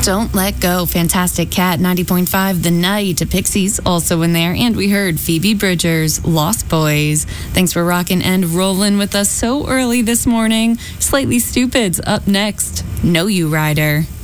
Don't Let Go, Fantastic Cat, 90.5, The Night, Pixies also in there. And we heard Phoebe Bridgers, Lost Boys. Thanks for rocking and rolling with us so early this morning. Slightly Stupid's up next. Know You Rider.